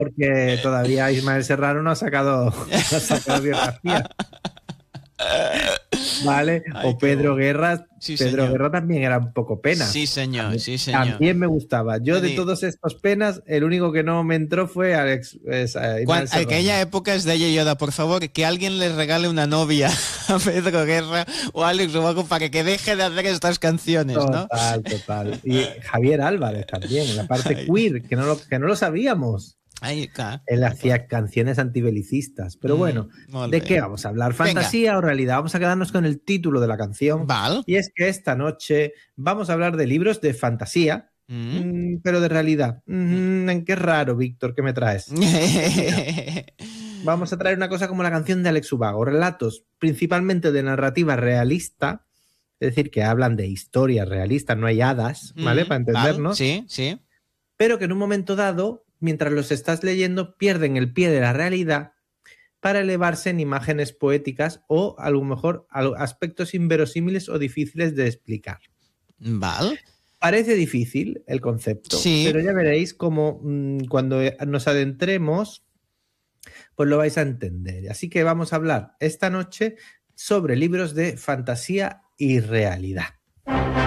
porque todavía Ismael Serrano no ha sacado biografía. ¿Vale? Ay, O qué Pedro bueno. Guerra. Sí, Pedro señor. Guerra también era un poco Sí, penas. señor, También, sí, señor. también me gustaba. Yo de Teni- todos estos penas, el único que no me entró fue Ismael Aquella Serrano. época es de ella y Yoda, por favor, que alguien le regale una novia a Pedro Guerra o a Alex Ubago para que deje de hacer estas canciones, ¿no? Total, total. Y Javier Álvarez también, en la parte Ay, queer, que no lo sabíamos. ay, clar, Él tal qual. hacía canciones antibelicistas. Pero bueno, Molt ¿de bé. qué vamos a hablar? Venga, ¿Fantasía o realidad? Vamos a quedarnos con el título de la canción. val. Y es que esta noche vamos a hablar de libros de fantasía, Mm. pero de realidad. Qué raro, Víctor, ¿qué me traes? Pues mira, vamos a traer una cosa como la canción de Alex Ubago, relatos principalmente de narrativa realista, es decir, que hablan de historias realistas, no hay hadas, ¿vale? Para Val, entendernos, sí, sí. pero que en un momento dado, mientras los estás leyendo, pierden el pie de la realidad para elevarse en imágenes poéticas o a lo mejor aspectos inverosímiles o difíciles de explicar. Val. Parece difícil el concepto, Sí. pero ya veréis cómo cuando nos adentremos, pues lo vais a entender. Así que vamos a hablar esta noche sobre libros de fantasía y realidad.